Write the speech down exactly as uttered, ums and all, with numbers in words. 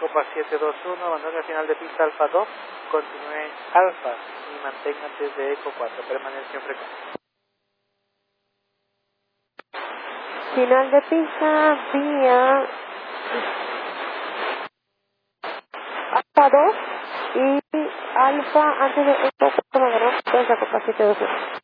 Copa siete dos uno, abandone final de pista Alfa dos, continúe en Alfa y manténgase de Eco cuatro, permanencia en frecuencia. Final de pista vía Alfa dos y Alfa antes de Eco cuatro, abandonó desde Copa siete dos uno.